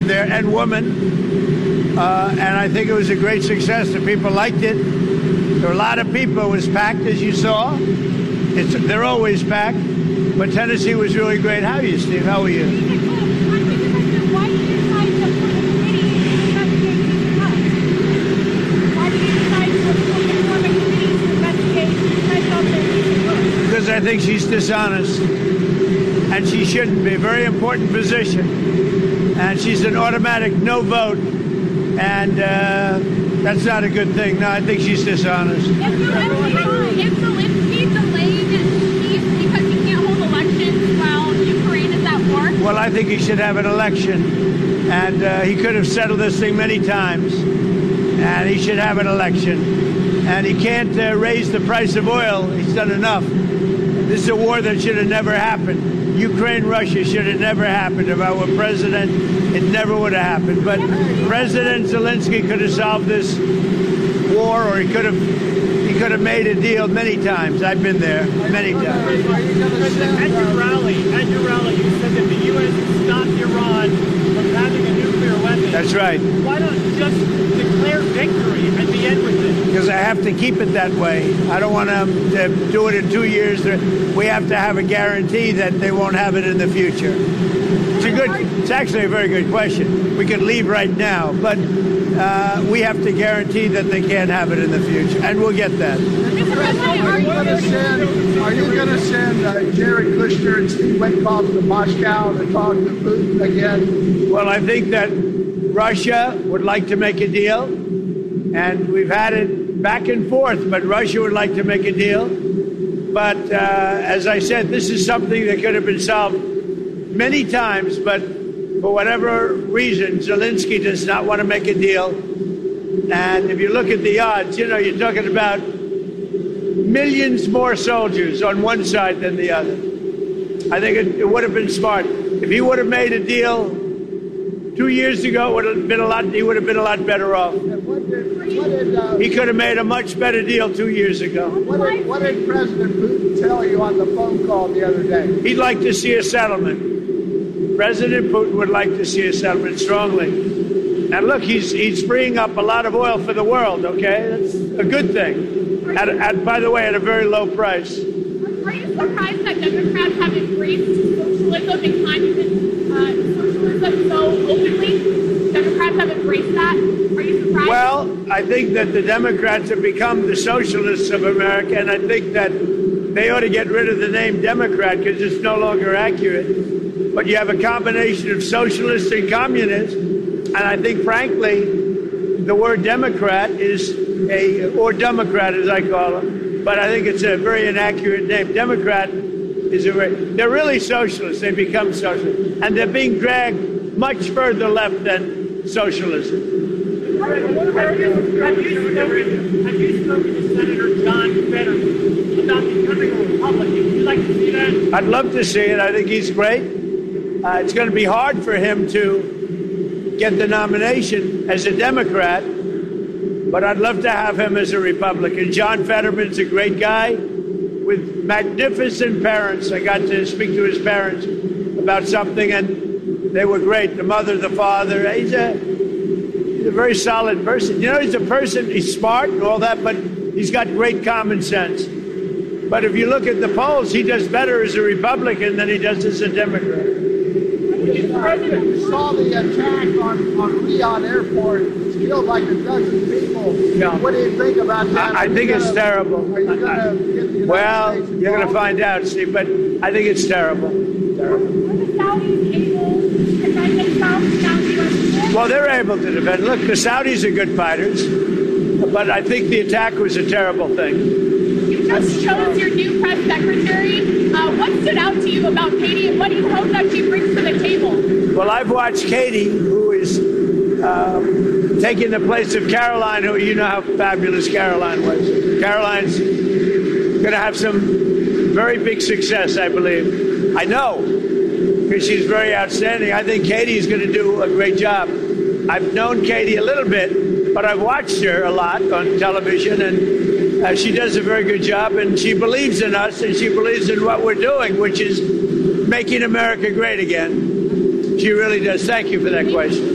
there and woman, and I think it was a great success. The people liked it. There were a lot of people. It was packed, as you saw. They're always packed, but Tennessee was really great. How are you, Steve? How are you? Because I think she's dishonest, and she shouldn't be. Very important position, and she's an automatic no vote, and that's not a good thing. No, I think she's dishonest. If Zelensky delayed his peace because he can't hold elections while Ukraine is at war? Well, I think he should have an election, and he could have settled this thing many times, and he should have an election. And he can't raise the price of oil. He's done enough. This is a war that should have never happened. Ukraine-Russia should have never happened. If I were president, it never would have happened. But President Zelensky could have solved this war, or he could have made a deal many times. I've been there many times. At your rally, you said that the U.S. stopped Iran from having a nuclear weapon. That's right. Why don't you just declare victory and be end with it? Because I have to keep it that way. I don't want to do it in 2 years. We have to have a guarantee that they won't have it in the future. It's actually a very good question. We could leave right now, but we have to guarantee that they can't have it in the future, and we'll get that. Are you going to send Jared Kushner and Steve Witkoff to Moscow to talk to Putin again? Well, I think that Russia would like to make a deal, and we've had it back and forth, but Russia would like to make a deal. But as I said, this is something that could have been solved many times, but for whatever reason, Zelensky does not want to make a deal. And if you look at the odds, you're talking about millions more soldiers on one side than the other. I think it would have been smart. If he would have made a deal 2 years ago, he would have been a lot better off. He could have made a much better deal 2 years ago. What did President Putin tell you on the phone call the other day? He'd like to see a settlement. President Putin would like to see a settlement strongly. And look, he's freeing up a lot of oil for the world, okay? That's a good thing. By the way, at a very low price. Are you surprised that Democrats have embraced socialism and communist socialism so openly? Democrats have embraced that? Are you surprised? Well, I think that the Democrats have become the socialists of America, and I think that they ought to get rid of the name Democrat because it's no longer accurate. But you have a combination of socialists and communists, and I think, frankly, the word Democrat or Democrat as I call them, but I think it's a very inaccurate name. Democrat they're really socialists. They become socialists, and they're being dragged much further left than socialism. Have you spoken to Senator John Fetterman about becoming a Republican? Would you like to see that? I'd love to see it. I think he's great. It's going to be hard for him to get the nomination as a Democrat, but I'd love to have him as a Republican. John Fetterman's a great guy with magnificent parents. I got to speak to his parents about something, and they were great. The mother, the father. He's a very solid person. He's smart and all that, but he's got great common sense. But if you look at the polls, he does better as a Republican than he does as a Democrat. You saw the attack on Riyadh Airport. It's killed like a dozen people. Yeah. What do you think about that? I think it's terrible. Are you going to get the Well, you're going to find out, Steve, but I think it's terrible. Were the Saudis able to defend themselves down the U.S.? Well, they're able to defend. Look, the Saudis are good fighters, but I think the attack was a terrible thing. You just chose your new press secretary. What stood out to you about Katie, and what do you hope that she brings to the table? Well, I've watched Katie, who is taking the place of Caroline, who you know how fabulous Caroline was. Caroline's going to have some very big success, I believe. I know, because she's very outstanding. I think Katie's going to do a great job. I've known Katie a little bit, but I've watched her a lot on television, and she does a very good job, and she believes in us, and she believes in what we're doing, which is making America great again. She really does. Thank you for that question.